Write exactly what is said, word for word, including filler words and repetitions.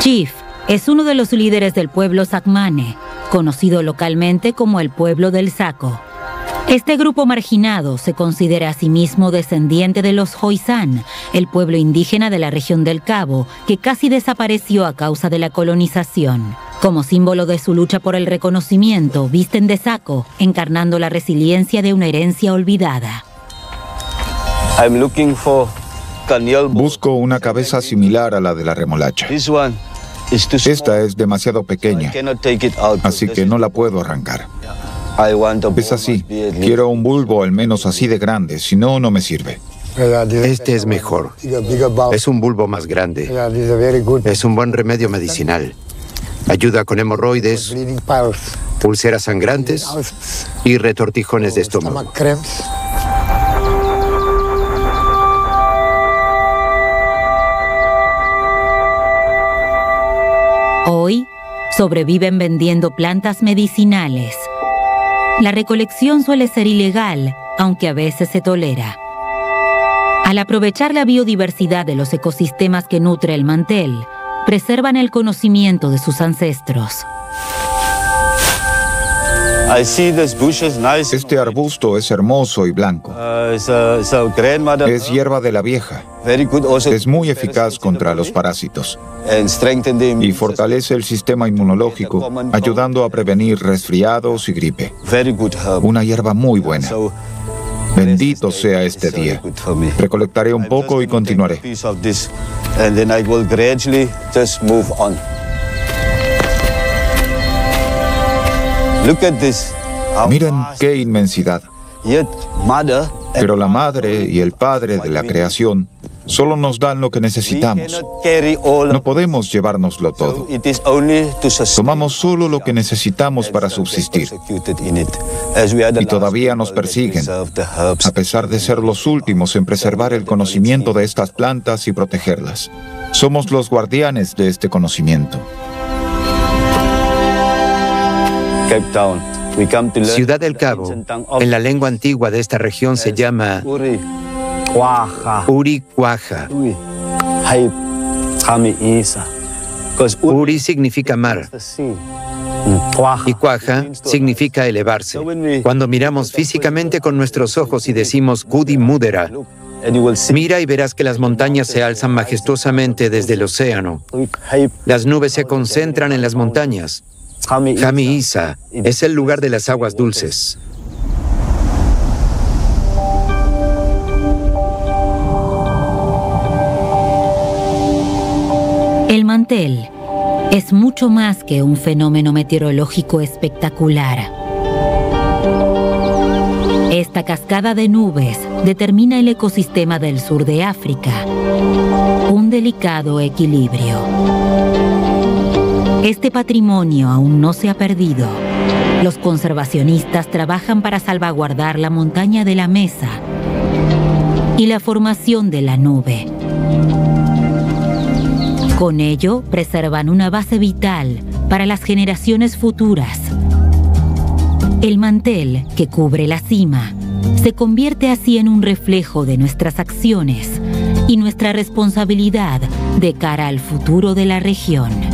Chief es uno de los líderes del pueblo Sacmane, conocido localmente como el pueblo del saco. Este grupo marginado se considera a sí mismo descendiente de los Khoisan, el pueblo indígena de la región del Cabo, que casi desapareció a causa de la colonización. Como símbolo de su lucha por el reconocimiento, visten de saco, encarnando la resiliencia de una herencia olvidada. I'm looking for Busco una cabeza similar a la de la remolacha. Esta es demasiado pequeña, así que no la puedo arrancar. Es así. Quiero un bulbo al menos así de grande, si no, no me sirve. Este es mejor. Es un bulbo más grande. Es un buen remedio medicinal. Ayuda con hemorroides, úlceras sangrantes y retortijones de estómago. Hoy sobreviven vendiendo plantas medicinales. La recolección suele ser ilegal, aunque a veces se tolera. Al aprovechar la biodiversidad de los ecosistemas que nutre el mantel, preservan el conocimiento de sus ancestros. Este arbusto es hermoso y blanco. Es hierba de la vieja. Es muy eficaz contra los parásitos y fortalece el sistema inmunológico, ayudando a prevenir resfriados y gripe. Una hierba muy buena. Bendito sea este día. Recolectaré un poco y continuaré. Miren qué inmensidad. Pero la madre y el padre de la creación solo nos dan lo que necesitamos. No podemos llevárnoslo todo. Tomamos solo lo que necesitamos para subsistir. Y todavía nos persiguen, a pesar de ser los últimos en preservar el conocimiento de estas plantas y protegerlas. Somos los guardianes de este conocimiento. Ciudad del Cabo, en la lengua antigua de esta región se llama Uri Cuaja. Uri significa mar y Cuaja significa elevarse. Cuando miramos físicamente con nuestros ojos y decimos Kudi Mudera, mira y verás que las montañas se alzan majestuosamente desde el océano. Las nubes se concentran en las montañas. Jami Isa es el lugar de las aguas dulces. El mantel es mucho más que un fenómeno meteorológico espectacular. Esta cascada de nubes determina el ecosistema del sur de África, un delicado equilibrio. Este patrimonio aún no se ha perdido. Los conservacionistas trabajan para salvaguardar la montaña de la mesa y la formación de la nube. Con ello, preservan una base vital para las generaciones futuras. El mantel que cubre la cima se convierte así en un reflejo de nuestras acciones y nuestra responsabilidad de cara al futuro de la región.